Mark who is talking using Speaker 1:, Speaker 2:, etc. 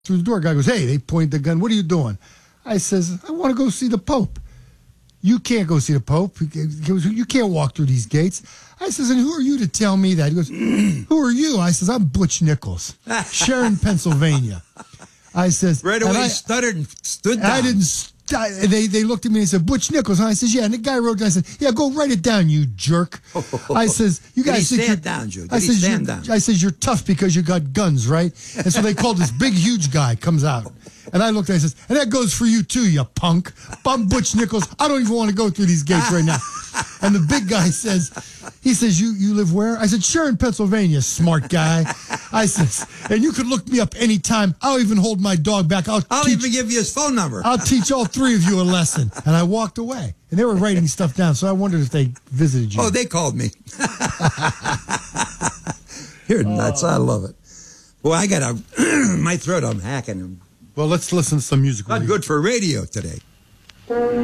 Speaker 1: through the door. Guy goes, hey, they point the gun. What are you doing? I says, I want to go see the Pope. You can't go see the Pope. He goes, you can't walk through these gates. I says, and who are you to tell me that? He goes, who are you? I says, I'm Butch Nichols, Sharon, Pennsylvania. I says,
Speaker 2: right away, stuttered and stood down.
Speaker 1: I didn't. They looked at me and said, Butch Nichols. And I says, yeah. And the guy wrote down, I said, yeah, go write it down, you jerk. I says, you guys
Speaker 2: Did he stand down, Joe? Did he stand down?
Speaker 1: I says, you're tough because you got guns, right? And so they called this big, huge guy, comes out. And I looked at him and I says, and that goes for you too, you punk. I'm Butch Nichols. I don't even want to go through these gates right now. And the big guy says, you live where? I said, Sharon, Pennsylvania, smart guy. I says, and you could look me up anytime. I'll even hold my dog back. I'll
Speaker 2: even give you his phone number.
Speaker 1: I'll teach all three of you a lesson. And I walked away. And they were writing stuff down, so I wondered if they visited you.
Speaker 2: Oh, they called me. You're nuts. I love it. Boy, I got my throat, I'm hacking.
Speaker 1: Well, let's listen to some music.
Speaker 2: Not good for radio today.